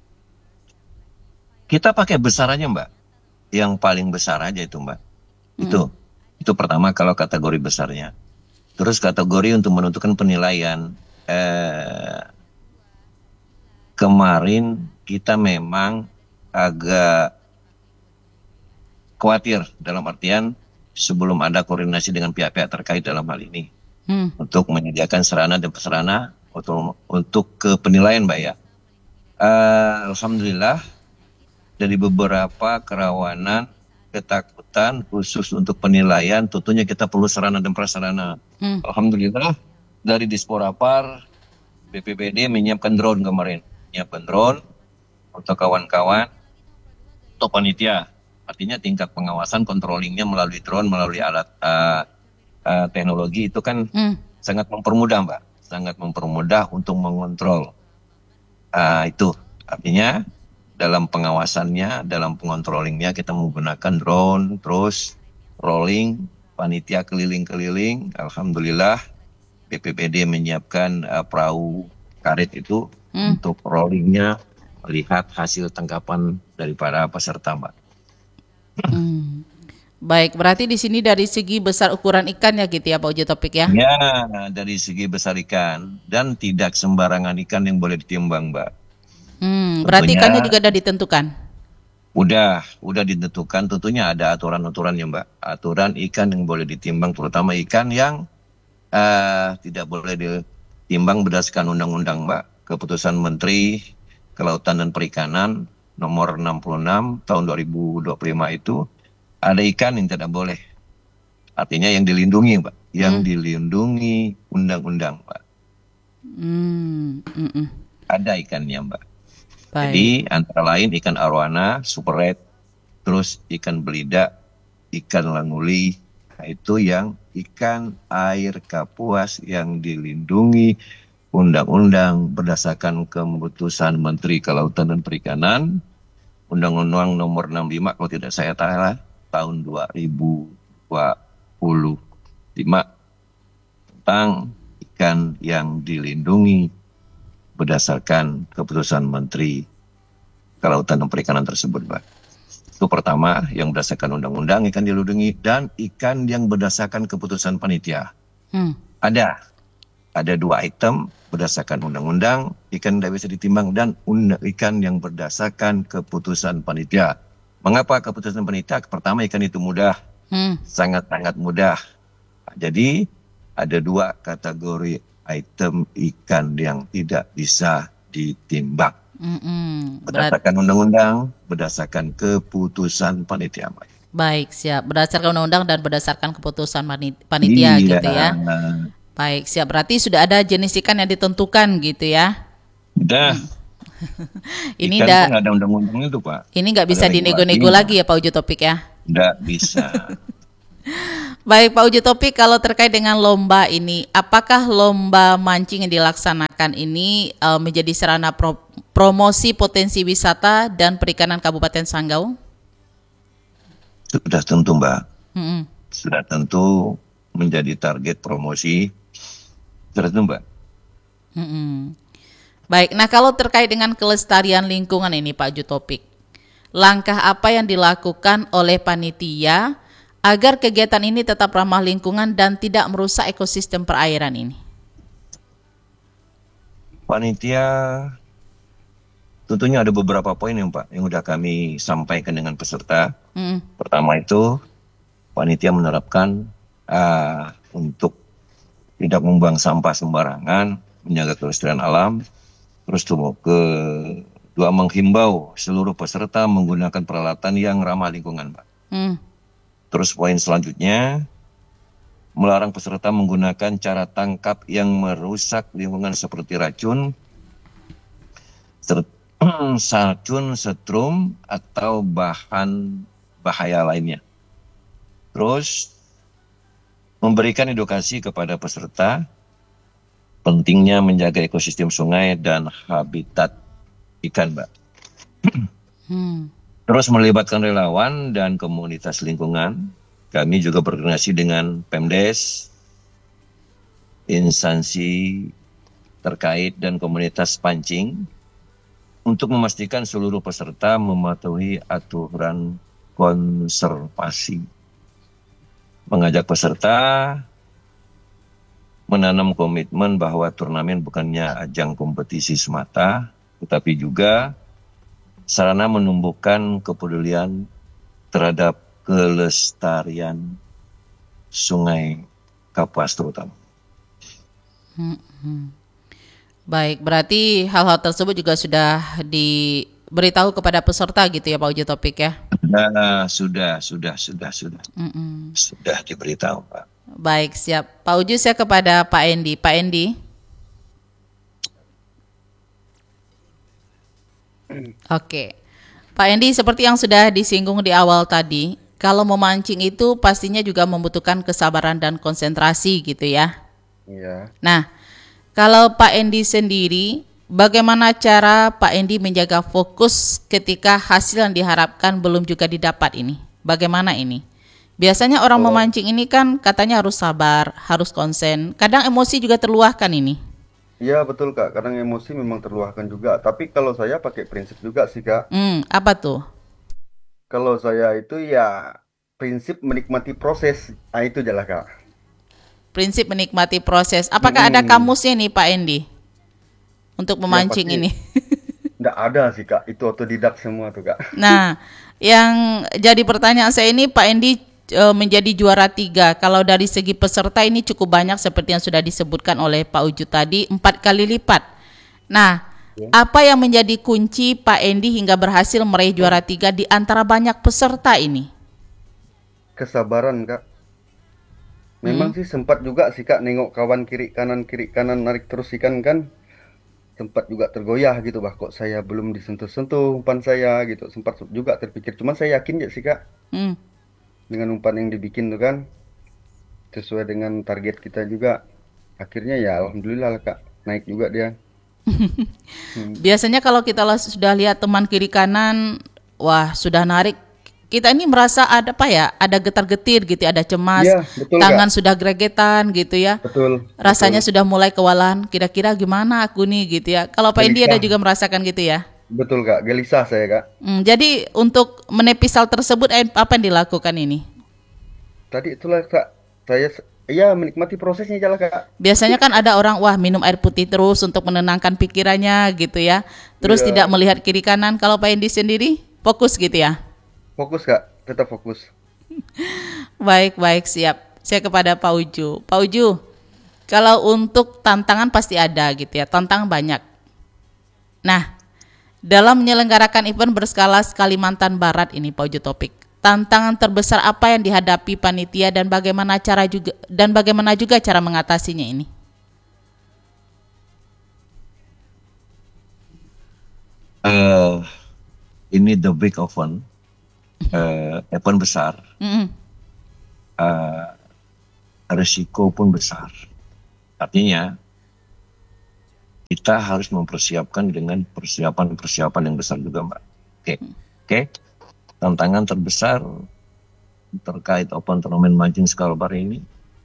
kita pakai besarannya Mbak, yang paling besar aja itu Mbak. Itu pertama kalau kategori besarnya. Terus kategori untuk menentukan penilaian. Kemarin kita memang agak khawatir dalam artian sebelum ada koordinasi dengan pihak-pihak terkait dalam hal ini untuk menyediakan sarana dan prasarana untuk ke penilaian Mbak ya. Alhamdulillah dari beberapa kerawanan ketakutan khusus untuk penilaian tentunya kita perlu sarana dan prasarana. Alhamdulillah dari Disporapar BPBD menyiapkan drone kemarin. Menyiapkan drone untuk kawan-kawan, untuk panitia. Artinya tingkat pengawasan, controllingnya melalui drone, melalui alat teknologi itu kan sangat mempermudah Mbak. Sangat mempermudah untuk mengontrol. Itu artinya dalam pengawasannya, dalam pengontrollingnya kita menggunakan drone, terus rolling, panitia keliling-keliling. Alhamdulillah BPBD menyiapkan perahu karet itu untuk rollingnya, melihat hasil tangkapan daripada peserta Mbak. Baik, berarti di sini dari segi besar ukuran ikan ya gitu ya Pak Uji Topik ya? Ya, dari segi besar ikan dan tidak sembarangan ikan yang boleh ditimbang Mbak. Berarti Tentunya ikannya juga sudah ditentukan? udah ditentukan, tentunya ada aturan-aturannya Mbak. Aturan ikan yang boleh ditimbang, terutama ikan yang tidak boleh ditimbang berdasarkan undang-undang Mbak. Keputusan Menteri Kelautan dan Perikanan nomor 66 tahun 2025 itu ada ikan yang tidak boleh. Artinya yang dilindungi Mbak. Yang dilindungi undang-undang Mbak. Ada ikannya Mbak. Baik. Jadi antara lain ikan arowana, super red, terus ikan belida, ikan languli, itu yang ikan air Kapuas yang dilindungi undang-undang berdasarkan keputusan Menteri Kelautan dan Perikanan, Undang-Undang nomor 65 kalau tidak saya salah tahun 2025 tentang ikan yang dilindungi berdasarkan keputusan Menteri Kelautan dan Perikanan tersebut, Pak. Itu pertama, yang berdasarkan undang-undang ikan dilindungi, dan ikan yang berdasarkan keputusan panitia. Ada dua item berdasarkan undang-undang, ikan tidak bisa ditimbang, dan ikan yang berdasarkan keputusan panitia. Mengapa keputusan panitia? Pertama, ikan itu mudah, sangat-sangat mudah. Jadi ada dua kategori item ikan yang tidak bisa ditimbang. Berdasarkan undang-undang, berdasarkan keputusan panitia. Baik, siap. Berdasarkan undang-undang dan berdasarkan keputusan panitia gitu ya. Baik, siap. Berarti sudah ada jenis ikan yang ditentukan gitu ya. Udah. Ini ikan pun ada undang-undangnya itu Pak. Ini nggak bisa dinego-nego lagi ya Pak Uji Topik ya? Nggak bisa. Baik Pak Uji Topik, kalau terkait dengan lomba ini, apakah lomba mancing yang dilaksanakan ini menjadi sarana promosi potensi wisata dan perikanan Kabupaten Sanggau? Sudah tentu Mbak. Sudah tentu menjadi target promosi. Sudah tentu Mbak. Baik, nah kalau terkait dengan kelestarian lingkungan ini Pak Uji Topik, langkah apa yang dilakukan oleh panitia agar kegiatan ini tetap ramah lingkungan dan tidak merusak ekosistem perairan ini? Panitia tentunya ada beberapa poin yang Pak yang sudah kami sampaikan dengan peserta. Pertama itu panitia menerapkan untuk tidak membuang sampah sembarangan, menjaga kelestarian alam. Terus kedua menghimbau seluruh peserta menggunakan peralatan yang ramah lingkungan, Pak. Terus poin selanjutnya, melarang peserta menggunakan cara tangkap yang merusak lingkungan seperti racun, setrum, atau bahan bahaya lainnya. Terus memberikan edukasi kepada peserta pentingnya menjaga ekosistem sungai dan habitat ikan, Mbak. Hmm. Terus melibatkan relawan dan komunitas lingkungan. Kami juga berkoordinasi dengan Pemdes, instansi terkait dan komunitas pancing untuk memastikan seluruh peserta mematuhi aturan konservasi. Mengajak peserta menanam komitmen bahwa turnamen bukannya ajang kompetisi semata, tetapi juga sarana menumbuhkan kepedulian terhadap kelestarian Sungai Kapuas terutama. Baik, berarti hal-hal tersebut juga sudah diberitahu kepada peserta gitu ya Pak Uji Topik ya? Nah, sudah Mm-mm. sudah diberitahu, Pak. Baik, siap. Pak Uji, saya kepada Pak Endi. Pak Endi. Oke. Pak Endi, seperti yang sudah disinggung di awal tadi, kalau memancing itu pastinya juga membutuhkan kesabaran dan konsentrasi gitu ya. Iya. Nah, kalau Pak Endi sendiri, bagaimana cara Pak Endi menjaga fokus ketika hasil yang diharapkan belum juga didapat ini? Bagaimana ini? Biasanya orang Kalau memancing ini kan katanya harus sabar, harus konsen. Kadang emosi juga terluahkan ini. Iya betul Kak, kadang emosi memang terluahkan juga. Tapi kalau saya pakai prinsip juga sih Kak. Apa tuh? Kalau saya itu ya prinsip menikmati proses. Ah itu jelas Kak. Prinsip menikmati proses. Apakah ada Mm-mm. kamusnya nih Pak Endi untuk Ya memancing pasti ini? nggak ada sih Kak. Itu otodidak semua tuh Kak. Nah, yang jadi pertanyaan saya ini Pak Endi menjadi juara 3. Kalau dari segi peserta ini cukup banyak seperti yang sudah disebutkan oleh Pak Uju tadi, 4 kali lipat. Nah, Ya. apa yang menjadi kunci Pak Endi hingga berhasil meraih juara 3 di antara banyak peserta ini? Kesabaran Kak. Memang Hmm, sih sempat juga sih Kak nengok kawan kiri kanan narik terus ikan kan. Sempat juga tergoyah gitu bah kok saya belum disentuh-sentuh umpan saya gitu. Sempat juga terpikir. Cuman saya yakin ya sih Kak. hmm. Dengan umpan yang dibikin tuh kan. Sesuai dengan target kita juga. Akhirnya ya alhamdulillah lah Kak. Naik juga dia. Hmm. Biasanya kalau kita sudah lihat teman kiri kanan, wah sudah narik, kita ini merasa ada apa ya, ada getar-getir gitu, ada cemas, Iya, betul Kak. tangan sudah gregetan gitu ya, Betul, betul. rasanya sudah mulai kewalahan, kira-kira gimana aku nih gitu ya. Kalau Pak Indi ada Gelisah. juga merasakan gitu ya. Betul Kak, gelisah saya Kak. Jadi untuk menepis hal tersebut, apa yang dilakukan ini? Tadi itulah Kak, saya iya menikmati prosesnya aja lah Kak. Biasanya kan ada orang, wah minum air putih terus untuk menenangkan pikirannya gitu ya, terus tidak Iya, melihat kiri kanan. Kalau Pak Indi sendiri, fokus gitu ya. fokus Kak, tetap fokus. Baik, baik, siap. Saya kepada Pak Uju. Pak Uju, kalau untuk tantangan pasti ada gitu ya, tantangan banyak. Nah, dalam menyelenggarakan event berskala Kalimantan Barat ini Pak Uju Topik, tantangan terbesar apa yang dihadapi panitia dan bagaimana juga cara mengatasinya ini? Eh, ini the big event, event besar, Mm-mm. eh, risiko pun besar. Artinya kita harus mempersiapkan dengan persiapan yang besar juga, Mbak. Oke. Tantangan terbesar terkait open turnamen mancing skala bar ini,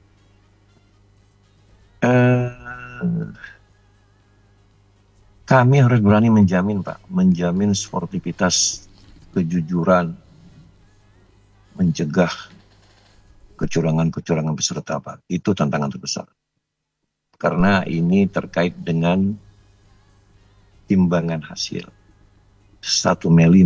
kami harus berani menjamin sportivitas, kejujuran, mencegah kecurangan peserta, Pak. Itu tantangan terbesar. Karena ini terkait dengan timbangan hasil. Satu meli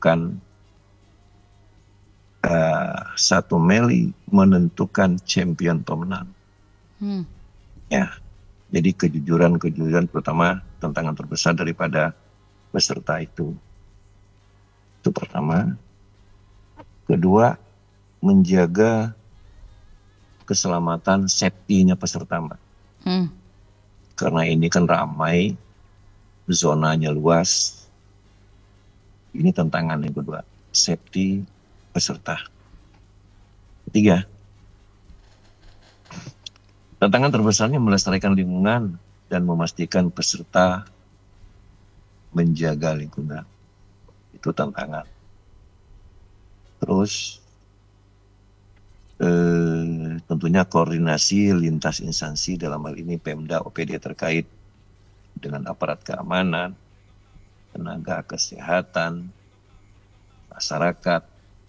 menentukan champion pemenang. Ya, jadi kejujuran pertama tantangan terbesar daripada peserta itu. Itu pertama. Kedua, menjaga keselamatan safety-nya peserta, Mbak. Karena ini kan ramai, zonanya luas. Ini tantangan yang kedua, safety peserta. Ketiga, tantangan terbesarnya melestarikan lingkungan dan memastikan peserta menjaga lingkungan. Itu tantangan. Terus tentunya koordinasi lintas instansi, dalam hal ini Pemda, OPD terkait dengan aparat keamanan, tenaga kesehatan, masyarakat,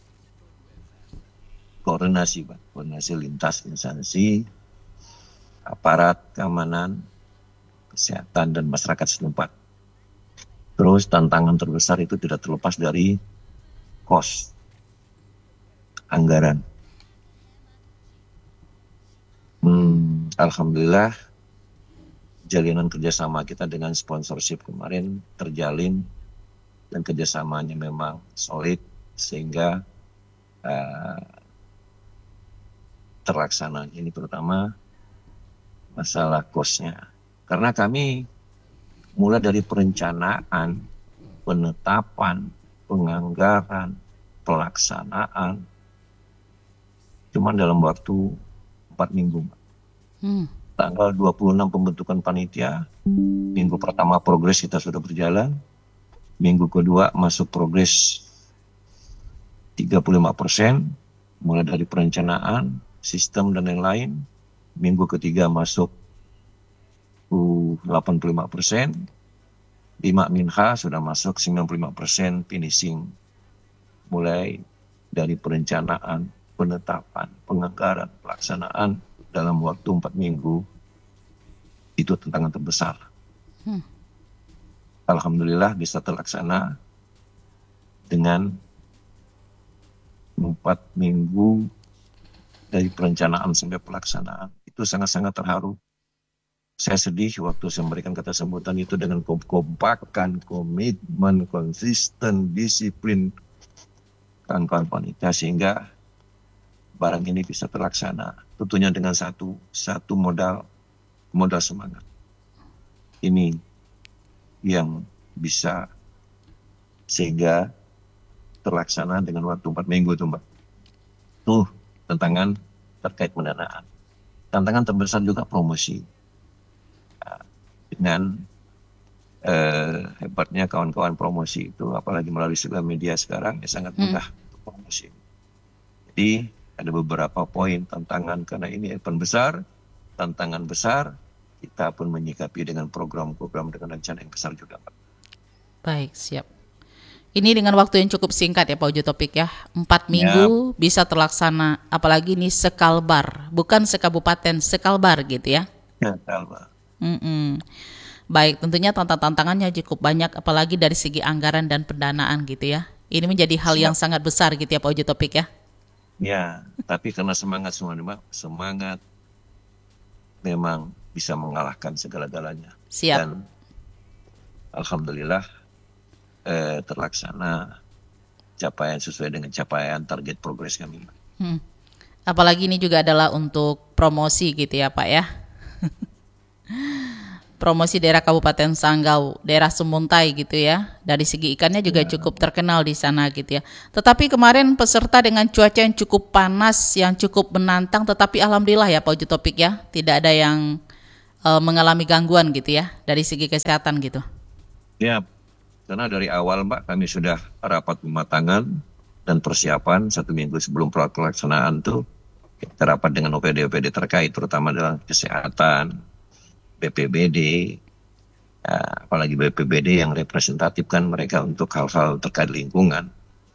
koordinasi lintas instansi, aparat keamanan, kesehatan, dan masyarakat setempat. Terus tantangan terbesar itu tidak terlepas dari kos, anggaran. Alhamdulillah jalinan kerjasama kita dengan sponsorship kemarin terjalin dan kerjasamanya memang solid sehingga terlaksana. Ini terutama masalah kosnya. Karena kami mulai dari perencanaan, penetapan, penganggaran, pelaksanaan, cuma dalam waktu 4 minggu. Tanggal 26 pembentukan panitia, minggu pertama progres kita sudah berjalan, minggu kedua masuk progres 35%, mulai dari perencanaan, sistem dan lain-lain. Minggu ketiga masuk 85%, 5 minha sudah masuk 95% finishing. Mulai dari perencanaan, penetapan, penganggaran, pelaksanaan dalam waktu 4 minggu, itu tantangan terbesar. Alhamdulillah bisa terlaksana dengan 4 minggu dari perencanaan sampai pelaksanaan. Itu sangat-sangat terharu. Saya sedih waktu saya memberikan kata sambutan itu dengan kekompakan, komitmen, konsisten, disiplin kawan-kawan panitia sehingga barang ini bisa terlaksana. Tentunya dengan satu modal semangat. Ini yang bisa sehingga terlaksana dengan waktu 4 minggu itu, Mbak. Tuh tantangan terkait pendanaan. Tantangan terbesar juga promosi. Dengan hebatnya kawan-kawan promosi itu, apalagi melalui segala media sekarang, sangat mudah untuk promosi. Jadi ada beberapa poin tantangan karena ini event besar, tantangan besar, kita pun menyikapi dengan program-program dengan rencana yang besar juga, Pak. Baik, siap. Ini dengan waktu yang cukup singkat ya Pak Ujo Topik ya, 4 minggu bisa terlaksana, apalagi ini sekalbar, bukan sekabupaten, sekalbar gitu ya. Ya, Kalbar. Baik, tentunya tantangannya cukup banyak, apalagi dari segi anggaran dan pendanaan gitu ya. Ini menjadi hal yang sangat besar gitu ya Pak Ujo Topik ya. Ya, tapi karena semangat semua, semangat memang bisa mengalahkan segala-galanya. Siap. Dan alhamdulillah terlaksana capaian sesuai dengan capaian target progres kami. Apalagi ini juga adalah untuk promosi gitu ya Pak ya. Promosi daerah Kabupaten Sanggau, daerah Sumuntai gitu ya. Dari segi ikannya juga cukup terkenal di sana gitu ya. Tetapi kemarin peserta dengan cuaca yang cukup panas, yang cukup menantang, tetapi alhamdulillah ya Pak Ujo Topik ya, tidak ada yang mengalami gangguan gitu ya dari segi kesehatan gitu. Ya, karena dari awal Mbak kami sudah rapat pematangan dan persiapan 1 minggu sebelum pelaksanaan tuh kita rapat dengan OPD terkait, terutama dalam kesehatan, BPBD, apalagi BPBD yang representatif kan mereka untuk hal-hal terkait lingkungan.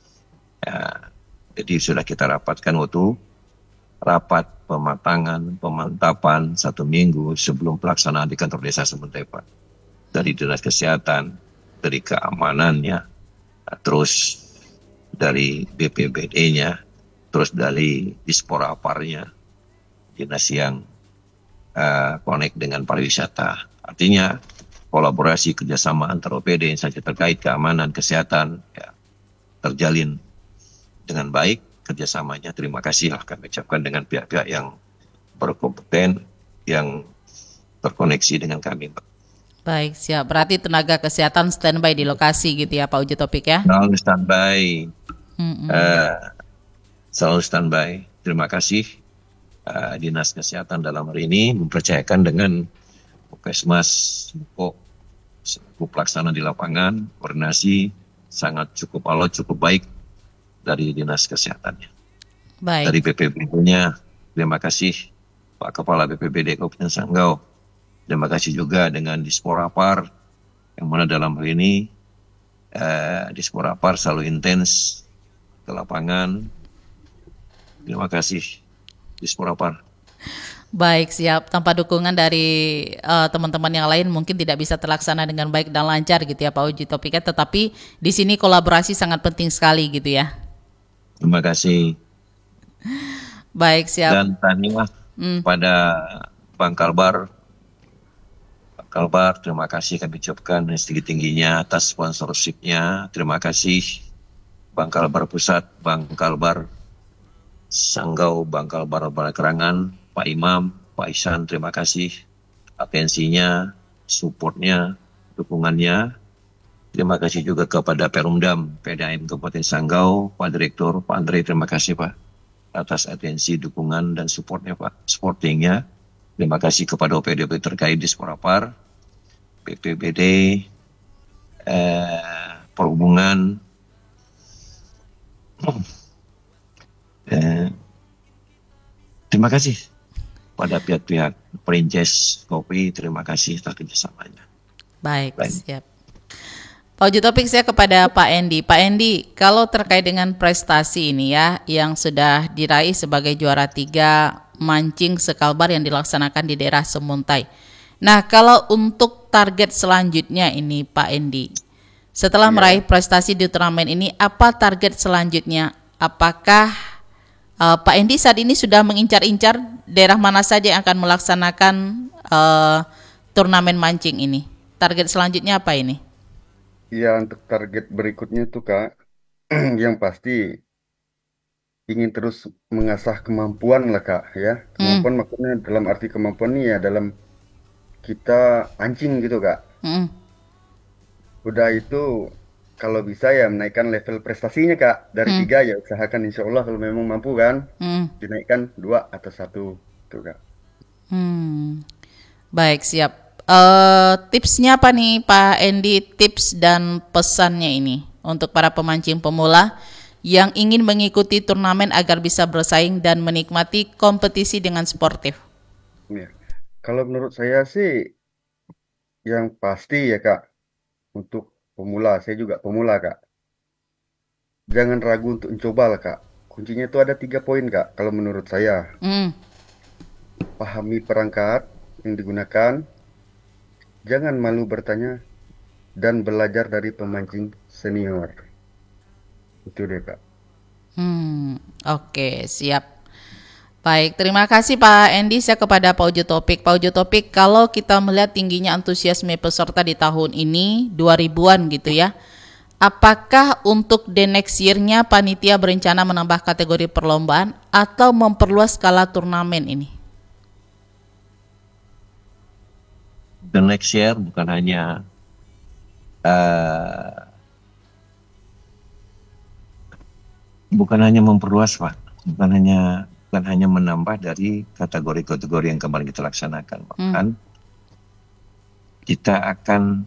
Jadi sudah kita rapatkan waktu rapat pematangan, pemantapan 1 minggu sebelum pelaksanaan di kantor desa Sumuntai, Pak. Dari dinas kesehatan, dari keamanannya, terus dari BPBD-nya, terus dari Disporaparnya, dinas yang connect dengan pariwisata. Artinya kolaborasi kerjasama antar OPD instansi terkait keamanan kesehatan ya, terjalin dengan baik kerjasamanya. Terima kasih lah kami ucapkan dengan pihak-pihak yang berkompeten yang terkoneksi dengan kami. Baik, siap. Berarti tenaga kesehatan standby di lokasi gitu ya Pak Ujo Topik ya? Selalu standby. Selalu standby. Terima kasih Dinas Kesehatan dalam hari ini mempercayakan dengan Puskesmas selaku pelaksana di lapangan, koordinasi sangat cukup alot, cukup baik dari Dinas Kesehatannya. Dari Baik. BPBD-nya, terima kasih Pak Kepala BPBD Kabupaten Sanggau. Terima kasih juga dengan Disporapar, yang mana dalam hal ini Disporapar selalu intens ke lapangan. Terima kasih Disporapar. Baik, siap. Tanpa dukungan dari teman-teman yang lain mungkin tidak bisa terlaksana dengan baik dan lancar gitu ya Pak Uji Topika. Tetapi di sini kolaborasi sangat penting sekali gitu ya. Terima kasih. Baik, siap. Dan tanya pada Bang Kalbar. Bang Kalbar, terima kasih kami ucapkan setinggi-tingginya atas sponsorship-nya. Terima kasih Bang Kalbar Pusat, Bang Kalbar Sanggau, Bang Kalbar Balakerangan, Pak Imam, Pak Ihsan, terima kasih atensinya, supportnya, dukungannya. Terima kasih juga kepada Perumdam, PDAM Kabupaten Sanggau, Pak Direktur, Pak Andre, terima kasih Pak atas atensi, dukungan, dan supportnya Pak, supportingnya. Terima kasih kepada OPD terkait di Sporapar, BPBD, Perhubungan, terima kasih pada pihak-pihak Perinces Kopi, terima kasih atas kerjasamanya. Baik, siap. Pak Uji Topik, saya kepada Pak Endi. Pak Endi, kalau terkait dengan prestasi ini ya, yang sudah diraih sebagai juara 3 mancing sekalbar yang dilaksanakan di daerah Semuntai. Nah, kalau untuk target selanjutnya ini Pak Endi, setelah meraih prestasi di turnamen ini, apa target selanjutnya? Apakah Pak Endi saat ini sudah mengincar-incar daerah mana saja yang akan melaksanakan turnamen mancing ini? Target selanjutnya apa ini? Ya, untuk target berikutnya tuh Kak, yang pasti ingin terus mengasah kemampuan lah Kak ya. Kemampuan maksudnya dalam arti kemampuan nih ya dalam kita pancing gitu Kak. Udah itu kalau bisa ya menaikkan level prestasinya Kak. Dari 3 ya usahakan insya Allah kalau memang mampu kan dinaikkan 2 atau 1 tuh Kak. Baik, siap. Tipsnya apa nih Pak Endi, tips dan pesannya ini untuk para pemancing pemula yang ingin mengikuti turnamen agar bisa bersaing dan menikmati kompetisi dengan sportif? Ya. Kalau menurut saya sih yang pasti ya Kak, untuk pemula, saya juga pemula Kak. Jangan ragu untuk mencoba lah Kak. Kuncinya itu ada 3 poin Kak, kalau menurut saya. Pahami perangkat yang digunakan, jangan malu bertanya, dan belajar dari pemancing senior. Itu deh Kak. Oke, siap. Baik, terima kasih Pak Endi. Saya kepada Pak Uji Topik. Pak Uji Topik, kalau kita melihat tingginya antusiasme peserta di tahun ini, 2000-an gitu ya, apakah untuk the next year-nya panitia berencana menambah kategori perlombaan atau memperluas skala turnamen ini? The next year bukan hanya memperluas Pak, bukan hanya menambah dari kategori-kategori yang kemarin kita laksanakan, bahkan kita akan